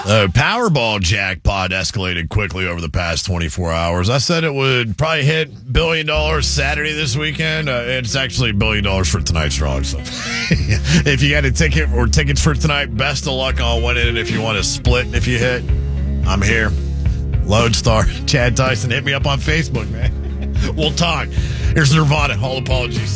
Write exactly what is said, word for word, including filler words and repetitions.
The Powerball jackpot escalated quickly over the past twenty-four hours. I said it would probably hit billion dollars Saturday this weekend. Uh, it's actually a billion dollars for tonight's drawing. So if you got a ticket or tickets for tonight, best of luck on winning. And if you want to split, if you hit, I'm here. Lodestar, Chad Tyson, hit me up on Facebook, man. We'll talk. Here's Nirvana. All apologies.